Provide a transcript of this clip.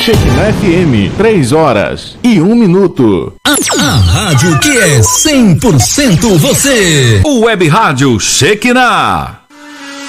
Shekinah FM, 3h01. A rádio que é 100% você. O Web Rádio Shekinah.